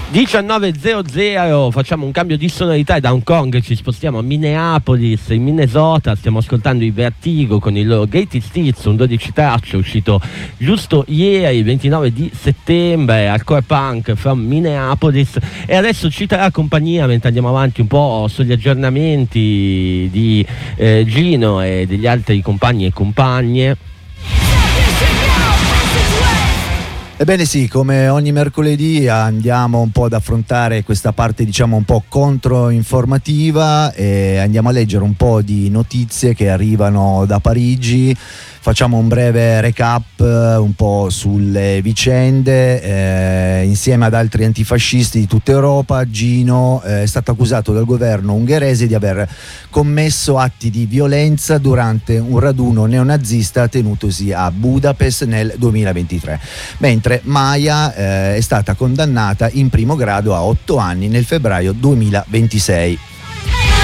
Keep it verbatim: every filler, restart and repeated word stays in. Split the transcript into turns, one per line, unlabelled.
diciannove zero zero, facciamo un cambio di sonorità e da Hong Kong ci spostiamo a Minneapolis, in Minnesota. Stiamo ascoltando i Vertigo con il loro Greatest Hits, un dodici tracce uscito giusto ieri, ventinove di settembre, hardcore punk from Minneapolis. E adesso ci terrà compagnia mentre andiamo avanti un po' sugli aggiornamenti di eh, Gino e degli altri compagni e compagne.
Ebbene sì, come ogni mercoledì andiamo un po' ad affrontare questa parte, diciamo, un po' controinformativa e andiamo a leggere un po' di notizie che arrivano da Parigi. Facciamo un breve recap un po' sulle vicende. Eh, insieme ad altri antifascisti di tutta Europa, Gino eh, è stato accusato dal governo ungherese di aver commesso atti di violenza durante un raduno neonazista tenutosi a Budapest nel duemilaventitré, mentre Maja eh, è stata condannata in primo grado a otto anni nel febbraio duemilaventisei.